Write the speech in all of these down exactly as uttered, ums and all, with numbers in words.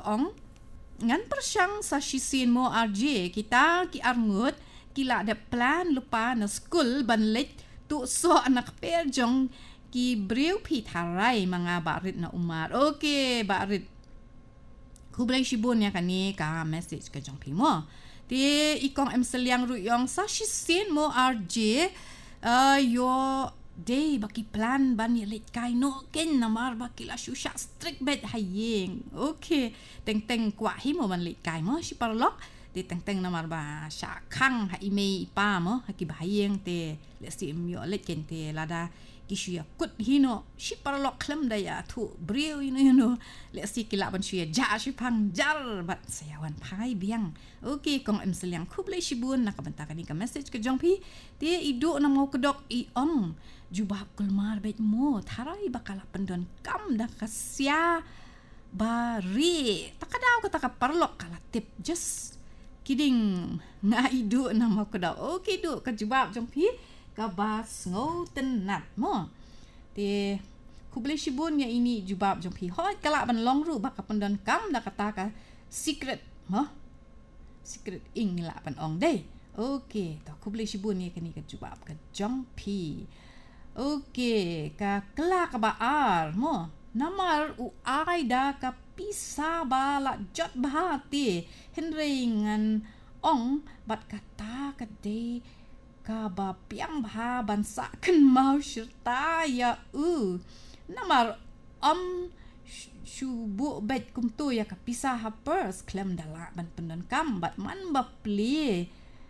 ong ngan persyang sa shisin mo R J kita ki arngut kila ada plan lupa na school banlet tu so anak perjong ki briu pi tharai mga barit na umar. Okay, barit kublay shibun ya kani ka message ka jong pi mo. Ti ikong em seliang ruyong sa shisin mo R J uh, yo day baki plan ban yelit kai no ken namar baki la shusha strict bet hayeng. Okay, teng teng kwa hi mo ban lit kai mo si parlok ti teng teng namar ba sha khang ha ime pa mo ha ki bayeng te le si myo let ken te lada kishu ya kut hino si parlok klem da ya tu briu you know you know le si kila ban shu ya ja si pang jar bat sayawan pai biang. Okay, kong em seliang kublay shibun nakabanta ni ka message ka jong pi ti idu na mo kedok i ong jubab kulmar bet mo tharai bakala pendon kam da kasya bari takadaw ka taka parlok kala tip just kidding nga idu na mo kedok. Okay, du ka jubab jong pi ka bas ngoten nat mo ti kublay shibun ya ini jubab jong pi hoi kala ban long ru baka pendon kam da kata ka secret mo secret ing la pan ong dei. Okay, to kublay shibun ni kani ka jubab ka jong pi. Okay, ka kela ka baar mo namar u ai da ka pisa bala jot bahati henringan ong bat kata ka dei ka ba piang ba bansa kan mau serta ya u namar om shubu bet kum tu ya ka pisa ha pers klem dala ban pendon kam bat man ba pli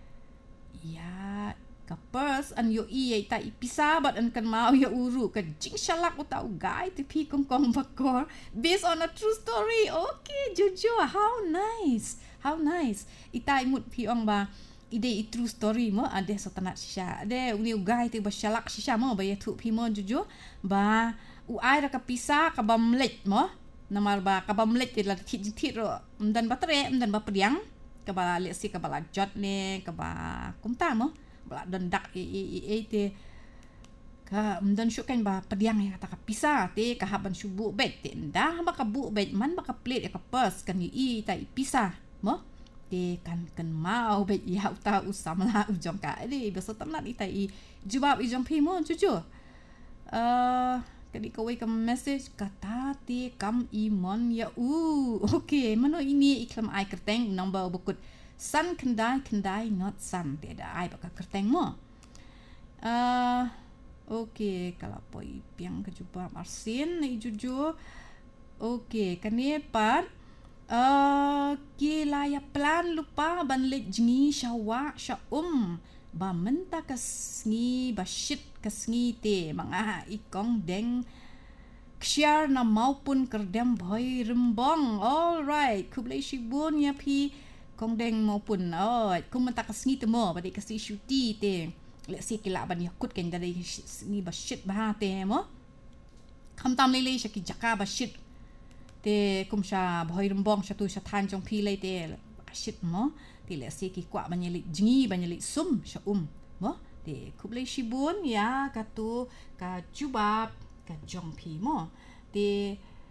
ya ka pers an yo i ta ipisa bat an kan mau ya uru ka jing shalak uta ugai ti pi kong kong bakor based on a true story. Okay, Jojo, how nice, how nice ita imut pi ong ba ide i true story mo ade so tanat shisha ade uni ugai ti ba shalak shisha mo ba ya tu pi mo Jojo ba u ai ra ka pisa ka bamlet mo namar ba ka bamlet ti la ti ti ro mdan batre mdan ba priang ka ba le si ka ba jot ne ka ba kumta mo ba dan dak e e e te ka mdan shukan ba priang ya ta ka pisa te ka haban shubu bet te nda ba ka bu bet man ba ka plate ka pers kan i ta i pisa mo te kan kan mau bet ya uta usamla ujong ka ade beso tamna ita i jubab i jong pi mo Jojo. Uh, kadi kawai ka message kata ti kam imon ya u. Okay, mano ini iklam ai kerteng number bukut san kendai kendai not san te da ai baka kerteng mo. Uh, okay, kalau poi piang ke jubab arsin i Jojo. Okay, kani pat Uh, kila ya plan lupa ban let jingi syawa syaum ba menta kasngi ba shit kasngi te mga ikong deng ksyar na maupun kerdem boy rembong. Alright, kublay shibun ya pi kong deng maupun oh kum menta kasngi te mo ba de kasi shuti te le si kila ban yakut ken dari ni ba shit ba te mo kam tam lele shaki jaka ba shit te kum sha bhoi rembong sha tu sha than jong pi le te shit mo ti le si ki kwa banyeli jingi banyeli sum sha um mo te kublay shibun ya ka tu ka jubab ka jong pi mo te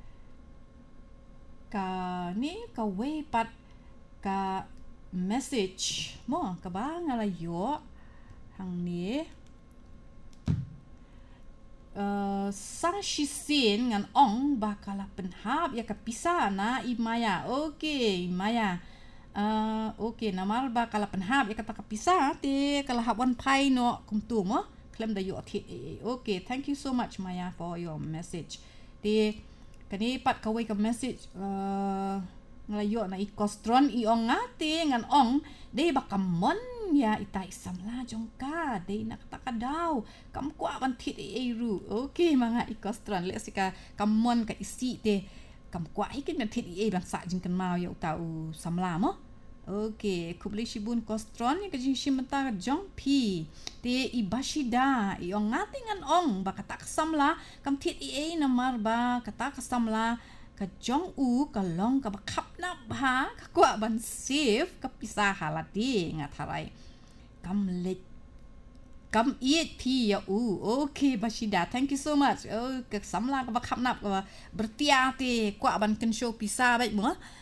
ka ni ka we pat ka message mo ka ba ngalayo hang ni Uh, sang shisin ngan ong bakala penhab ya kapisa na imaya. Okay, imaya. Uh, okay, namar bakala penhab ya kata kapisa te kala hawan pai no kumtu mo klem da yo athi. Okay, thank you so much Maya for your message. Te kani pat kawai ka message uh, ngalayo na ikostron i ong ngate ngan ong de bakamon ya ita isam la jongka de nakataka daw kam kwa ban thit e ru. Okay, mga ikostron le sika kamon ka isi te kam kwa hikin na thit e ban sa jing kan mau ya uta u samla mo. Okay, kublay shibun kostron ya kajing shimata jong pi te ibashida i ong ngate ngan ong bakata samla kam thit e na marba kata kasamla ka jong u ka long ka bakap na ba ka kwa ban safe ka pisa halati ngatharai kam let kam eat pi ya u. Okay Bashida, thank you so much. Oh ka samla ka bakap na ka bertia te kwa ban kan show pisa baik mo